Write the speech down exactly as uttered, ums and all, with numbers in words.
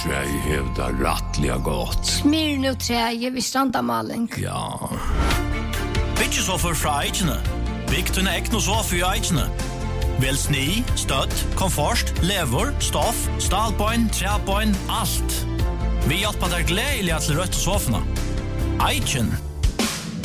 träi hevda rattliga gott. Smyrnu träi vid strandamaling. Ja. Bygge så för fra Eikene. Bygg tunne ekno så för Eikene. Vel sni, støtt, komfort, lever, stoff, stalpoin, træpoin, alt. Vi hjelper deg gledelig til rødt og sofna. Eiken